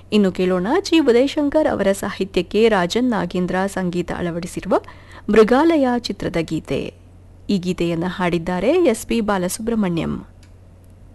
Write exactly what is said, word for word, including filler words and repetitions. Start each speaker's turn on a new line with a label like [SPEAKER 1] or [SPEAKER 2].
[SPEAKER 1] ಇನ್ನು ಕೇಳೋಣ ಜಿ ಉದಯಶಂಕರ್ ಅವರ ಸಾಹಿತ್ಯಕ್ಕೆ ರಾಜನ್ ನಾಗೇಂದ್ರ ಸಂಗೀತ ಅಳವಡಿಸಿರುವ ಮೃಗಾಲಯ ಚಿತ್ರದ ಗೀತೆ. ಈ ಗೀತೆಯನ್ನು ಹಾಡಿದ್ದಾರೆ ಎಸ್ ಪಿ ಬಾಲಸುಬ್ರಹ್ಮಣ್ಯಂ.